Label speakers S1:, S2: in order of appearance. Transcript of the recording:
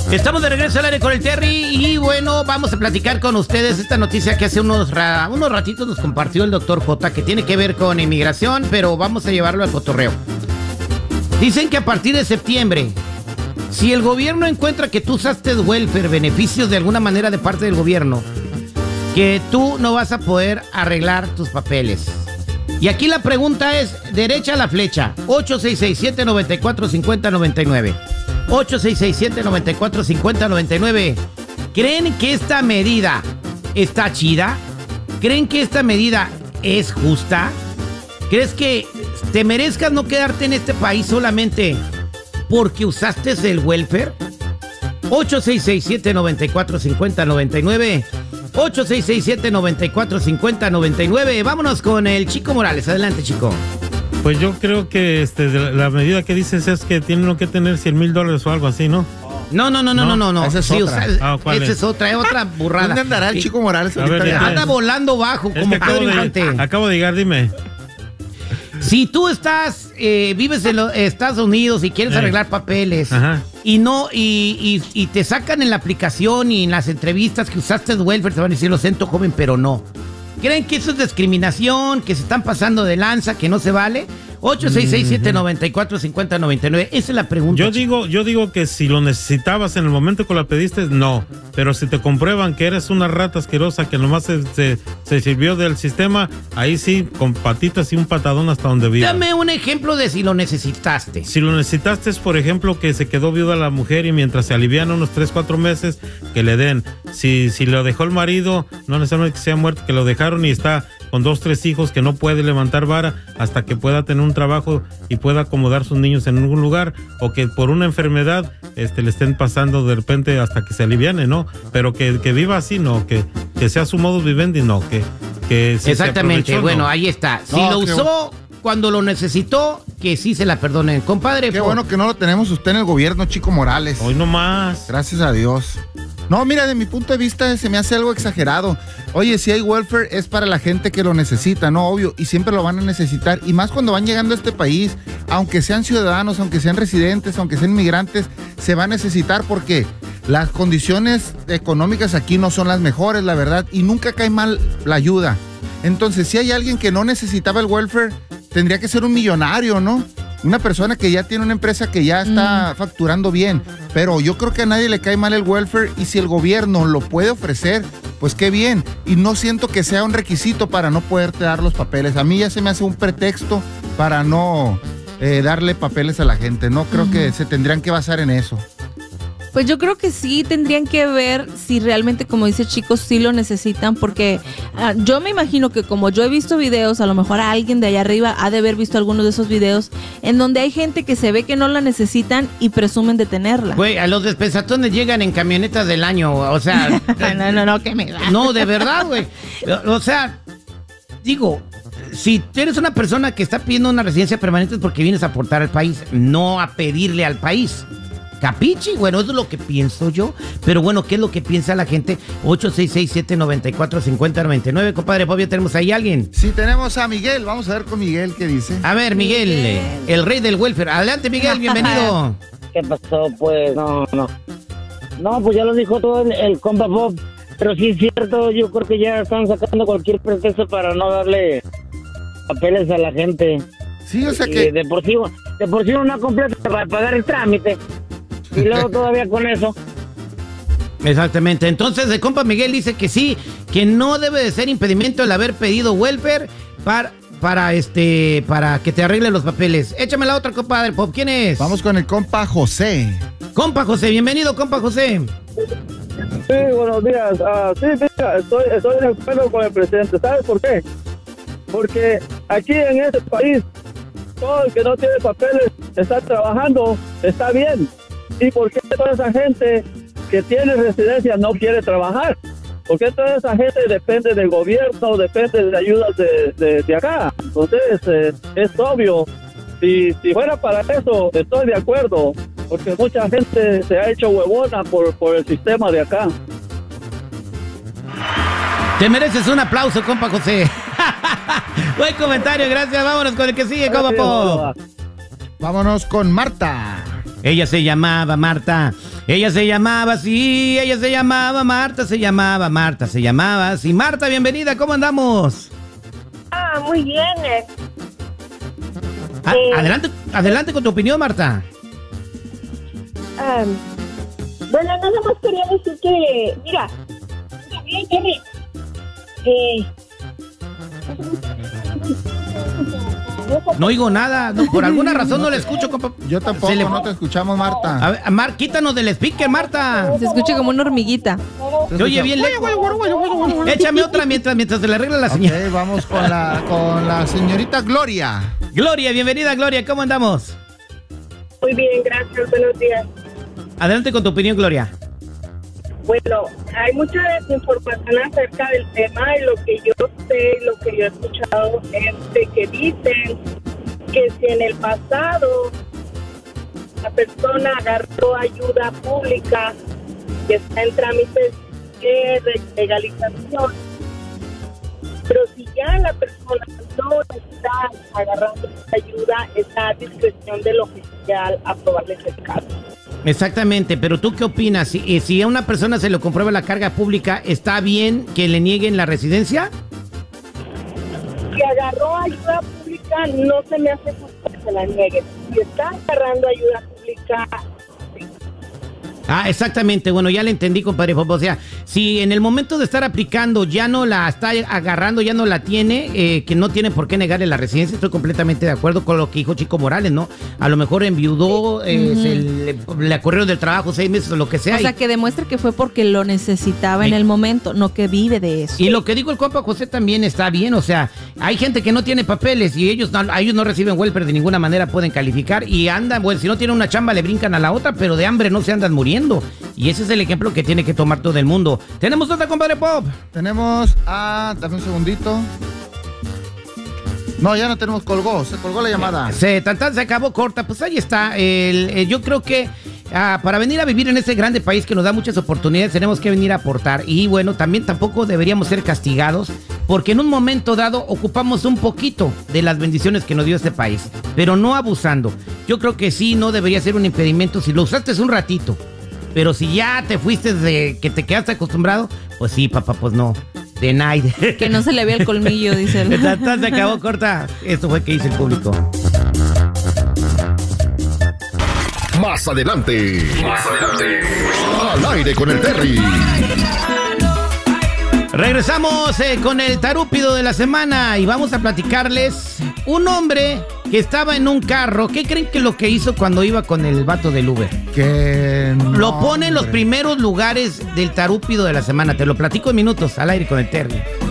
S1: Estamos de regreso al aire con el Terry y bueno, vamos a platicar con ustedes esta noticia que hace unos ratitos nos compartió el doctor J, que tiene que ver con inmigración, pero vamos a llevarlo al cotorreo. Dicen que a partir de septiembre, si el gobierno encuentra que tú usaste welfare, beneficios de alguna manera de parte del gobierno, que tú no vas a poder arreglar tus papeles. Y aquí la pregunta es, derecha a la flecha, 8667-945099. 8667-945099. ¿Creen que esta medida está chida? ¿Creen que esta medida es justa? ¿Crees que te merezcas no quedarte en este país solamente porque usaste el welfare? 8667-945099. 8667-945099. Vámonos con el Chico Morales. Adelante, Chico.
S2: Pues yo creo que la medida que dices es que tienen que tener $100,000 o algo así, ¿no?
S1: No.
S3: Esa es
S1: sí,
S3: otra.
S1: Esa es otra burrada.
S3: ¿Dónde andará el Chico Morales ahorita?
S2: ver,
S1: Anda volando bajo como Pedro Infante.
S2: Acabo de llegar, dime.
S1: Si tú vives en los Estados Unidos y quieres arreglar papeles,
S2: Ajá.
S1: y te sacan en la aplicación y en las entrevistas que usaste welfare, te van a decir, lo siento, joven, pero no. ¿Creen que eso es discriminación, que se están pasando de lanza, que no se vale? 8667-945099. Esa es la pregunta.
S2: Yo digo que si lo necesitabas en el momento que lo pediste, no. Pero si te comprueban que eres una rata asquerosa que nomás se sirvió del sistema, ahí sí, con patitas y un patadón hasta donde viva.
S1: Dame un ejemplo de si lo necesitaste.
S2: Si lo necesitaste es, por ejemplo, que se quedó viuda la mujer y mientras se alivian unos 3-4 meses, que le den. Si lo dejó el marido, no necesariamente que sea muerto, que lo dejaron y está con 2-3 hijos, que no puede levantar vara hasta que pueda tener un trabajo y pueda acomodar sus niños en algún lugar, o que por una enfermedad le estén pasando de repente hasta que se aliviane, ¿no? Pero que viva así, no, que sea su modus vivendi, no, que si
S1: exactamente, bueno,
S2: no.
S1: ahí está. Si lo usó cuando lo necesitó, que sí se la perdonen, compadre.
S3: Qué bueno que no lo tenemos usted en el gobierno, Chico Morales.
S2: Hoy no más.
S3: Gracias a Dios. No, mira, de mi punto de vista se me hace algo exagerado. Oye, si hay welfare es para la gente que lo necesita, ¿no? Obvio, y siempre lo van a necesitar. Y más cuando van llegando a este país, aunque sean ciudadanos, aunque sean residentes, aunque sean migrantes, se va a necesitar porque las condiciones económicas aquí no son las mejores, la verdad, y nunca cae mal la ayuda. Entonces, si hay alguien que no necesitaba el welfare, tendría que ser un millonario, ¿no? Una persona que ya tiene una empresa que ya está facturando bien, pero yo creo que a nadie le cae mal el welfare y si el gobierno lo puede ofrecer, pues qué bien. Y no siento que sea un requisito para no poderte dar los papeles. A mí ya se me hace un pretexto para no darle papeles a la gente. No creo que se tendrían que basar en eso.
S4: Pues yo creo que sí tendrían que ver si realmente, como dice Chicos, sí lo necesitan, porque yo me imagino que como yo he visto videos, a lo mejor a alguien de allá arriba ha de haber visto algunos de esos videos en donde hay gente que se ve que no la necesitan y presumen de tenerla.
S1: Güey, a los despensatones llegan en camionetas del año, o sea...
S4: no, que me da.
S1: No, de verdad, güey. O sea, digo... Si eres una persona que está pidiendo una residencia permanente es porque vienes a aportar al país, no a pedirle al país. ¿Capichi? Bueno, eso es lo que pienso yo. Pero bueno, ¿qué es lo que piensa la gente? 8667-945099. Compadre Bob, ¿ya tenemos ahí a alguien?
S3: Sí, tenemos a Miguel. Vamos a ver con Miguel qué dice.
S1: A ver, Miguel, el rey del welfare. Adelante, Miguel, bienvenido.
S5: ¿Qué pasó? Pues no, pues ya lo dijo todo el compa Bob. Pero sí es cierto, yo creo que ya están sacando cualquier pretexto para no darle papeles a la gente.
S3: Sí, o sea que...
S5: De por sí una completa para pagar el trámite. Y luego todavía con eso.
S1: Exactamente. Entonces el compa Miguel dice que sí, que no debe de ser impedimento el haber pedido welfare para que te arregle los papeles. Échame la otra, compadre Pop. ¿Quién es?
S3: Vamos con el compa José.
S1: Compa José, bienvenido, compa José.
S6: Sí, buenos días. Sí, mira, estoy de acuerdo con el presidente. ¿Sabes por qué? Porque aquí en este país, todo el que no tiene papeles está trabajando, está bien. ¿Y por qué toda esa gente que tiene residencia no quiere trabajar? ¿Por qué toda esa gente depende del gobierno, depende de ayudas de acá? Entonces, es obvio. Si fuera para eso, estoy de acuerdo. Porque mucha gente se ha hecho huevona por el sistema de acá.
S1: Te mereces un aplauso, compa José. Buen comentario, gracias. Vámonos con el que sigue, compa Pop.
S3: Vámonos con Marta.
S1: Ella se llamaba Marta. Ella se llamaba, sí, ella se llamaba Marta, se llamaba así. Marta, bienvenida, ¿cómo andamos?
S7: Muy bien.
S1: Adelante con tu opinión, Marta.
S7: Bueno, nada más quería decir que, mira, Terry,
S1: no oigo nada, no, por alguna razón no le escucho, compa.
S3: Yo tampoco, no te escuchamos, Marta.
S1: A ver, quítanos del speaker, Marta.
S4: Se escucha como una hormiguita.
S1: Se oye bien lejos. Échame otra mientras se le arregla la señal.
S3: Ok, vamos con la señorita Gloria.
S1: Gloria, bienvenida, Gloria, ¿cómo andamos?
S7: muy bien, gracias, buenos días.
S1: Adelante con tu opinión, Gloria.
S7: Bueno, hay mucha desinformación acerca del tema y lo que yo sé, lo que yo he escuchado es de que dicen que si en el pasado la persona agarró ayuda pública que está en trámites de legalización, pero si ya la persona no está agarrando esa ayuda, está a discreción del oficial aprobarles el caso.
S1: Exactamente, pero ¿tú qué opinas? Si a una persona se le comprueba la carga pública, ¿está bien que le nieguen la residencia?
S7: Si agarró ayuda pública, no se me hace justo que se la nieguen. Si está agarrando ayuda pública...
S1: Ah, exactamente. Bueno, ya le entendí, compadre. O sea, si en el momento de estar aplicando ya no la está agarrando, ya no la tiene, que no tiene por qué negarle la residencia, estoy completamente de acuerdo con lo que dijo Chico Morales, ¿no? A lo mejor enviudó, le corrieron del trabajo 6 meses o lo que sea.
S4: O sea, que demuestre que fue porque lo necesitaba en el momento, no que vive de eso.
S1: Y lo que dijo el compa José también está bien, o sea, hay gente que no tiene papeles y ellos no reciben welfare de ninguna manera, pueden calificar y andan, bueno, si no tienen una chamba le brincan a la otra, pero de hambre no se andan muriendo. Y ese es el ejemplo que tiene que tomar todo el mundo. ¿Tenemos otra, compadre Pop?
S3: Tenemos dame un segundito. No, ya no tenemos, se colgó la llamada.
S1: Se acabó corta, pues ahí está. Yo creo que para venir a vivir en ese grande país que nos da muchas oportunidades, tenemos que venir a aportar. Y bueno, tampoco deberíamos ser castigados, porque en un momento dado ocupamos un poquito de las bendiciones que nos dio este país, pero no abusando. Yo creo que sí, no debería ser un impedimento si lo usaste un ratito. Pero si ya te fuiste de que te quedaste acostumbrado, pues sí, papá, pues no. Denied.
S4: Que no se le vea el colmillo, dice él.
S1: Se acabó corta. Esto fue que hizo el público.
S8: Más adelante. Al aire con el Terry.
S1: Regresamos con el tarúpido de la semana y vamos a platicarles un hombre que estaba en un carro. ¿Qué creen que lo que hizo cuando iba con el vato del Uber?
S3: Que no,
S1: lo pone en los primeros lugares del tarúpido de la semana. Te lo platico en minutos al aire con el Terry.